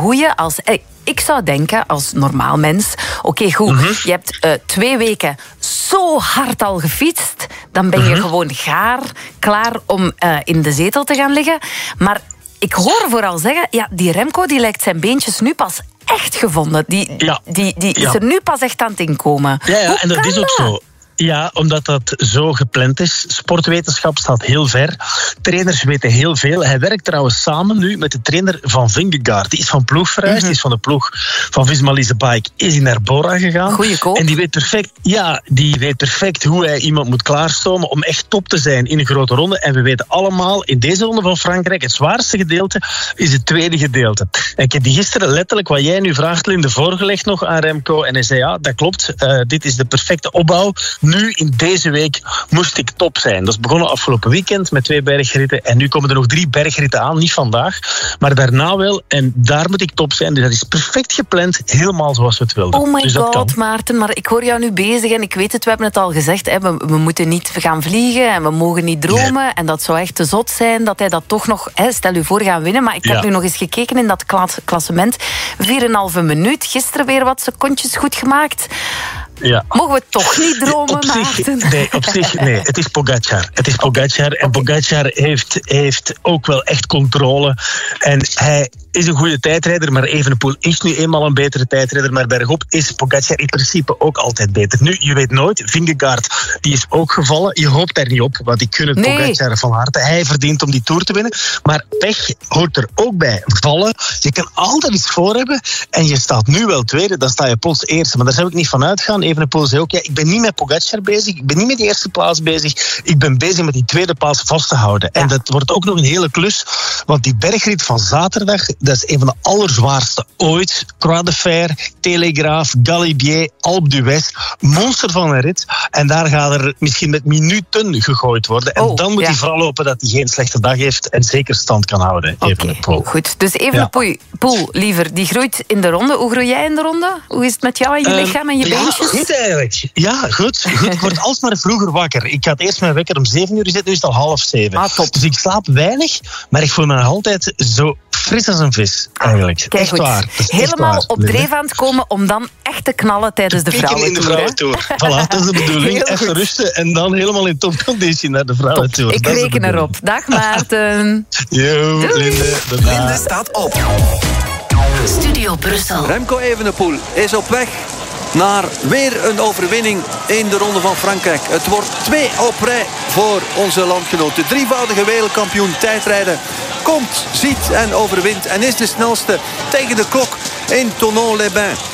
goeie als... Ik zou denken, als normaal mens... Oké, goed, je hebt 2 weken zo hard al gefietst... dan ben je gewoon klaar om in de zetel te gaan liggen. Maar ik hoor vooral zeggen... Ja, die Remco die lijkt zijn beentjes nu pas echt gevonden. Die is er nu pas echt aan het inkomen. Ja, en dat is ook zo. Ja, omdat dat zo gepland is. Sportwetenschap staat heel ver. Trainers weten heel veel. Hij werkt trouwens samen nu met de trainer van Vingegaard. Die is van ploeg verhuisd, die is van de ploeg van Visma Lease Bike, is in Arbora gegaan. Goeie koop. En die weet perfect hoe hij iemand moet klaarstomen om echt top te zijn in een grote ronde. En we weten allemaal, in deze ronde van Frankrijk, het zwaarste gedeelte is het tweede gedeelte. En ik heb die gisteren letterlijk, wat jij nu vraagt, Linde, voorgelegd nog aan Remco. En hij zei, ja, dat klopt. Dit is de perfecte opbouw. Nu, in deze week, moest ik top zijn. Dat is begonnen afgelopen weekend met 2 bergritten. En nu komen er nog 3 bergritten aan. Niet vandaag, maar daarna wel. En daar moet ik top zijn. Dus dat is perfect gepland. Helemaal zoals we het wilden. Oh my dus god, Maarten. Maar ik hoor jou nu bezig. En ik weet het, we hebben het al gezegd. Hè, we moeten niet gaan vliegen. En we mogen niet dromen. Nee. En dat zou echt te zot zijn dat hij dat toch nog... stel u voor, gaan winnen. Maar ik heb nu nog eens gekeken in dat klassement. 4,5 minuut. Gisteren weer wat secondjes goed gemaakt. Ja. Mogen we toch niet dromen, Maarten? Nee. Het is Pogačar. En Pogačar heeft ook wel echt controle. En hij is een goede tijdrijder, maar Evenepoel is nu eenmaal een betere tijdrijder. Maar bergop is Pogačar in principe ook altijd beter. Nu, je weet nooit, Vingegaard, die is ook gevallen. Je hoopt daar niet op, want ik gun het Pogačar van harte. Hij verdient om die Tour te winnen. Maar pech hoort er ook bij. Vallen, je kan altijd iets voor hebben. En je staat nu wel tweede, dan sta je plots eerste. Maar daar zou ik niet van uitgaan. Evenepoel zei ook, ik ben niet met Pogačar bezig. Ik ben niet met die eerste plaats bezig. Ik ben bezig met die tweede plaats vast te houden. Ja. En dat wordt ook nog een hele klus. Want die bergrit van zaterdag, dat is een van de allerzwaarste ooit. Croix de Fer, Telegraaf, Galibier, Alpe d'Huez. Monster van een rit. En daar gaat er misschien met minuten gegooid worden. En dan moet hij vooral hopen dat hij geen slechte dag heeft en zeker stand kan houden. Evenepoel. Goed, dus Evenepoel, liever, die groeit in de ronde. Hoe groei jij in de ronde? Hoe is het met jou en je lichaam en je beentjes? Goed eigenlijk. Ja, goed. Ik word alsmaar vroeger wakker. Ik had eerst mijn wekker om 7 uur zetten, nu is het al 6:30. Top. Dus ik slaap weinig, maar ik voel me nog altijd zo fris als een vis, eigenlijk. Kijk, echt goed. Waar. Helemaal op dreef aan het komen om dan echt te knallen tijdens de vrouwentour. Voilà, dat is de bedoeling. Even rusten en dan helemaal in topconditie naar de vrouwentour. Ik reken erop. Dag Maarten. Yo, Linde. Linde staat op. Studio Brussel. Remco Evenepoel is op weg naar weer een overwinning in de Ronde van Frankrijk. Het wordt 2 op rij voor onze landgenoot. De 3-voudige wereldkampioen tijdrijden komt, ziet en overwint en is de snelste tegen de klok in Thonon-les-Bains.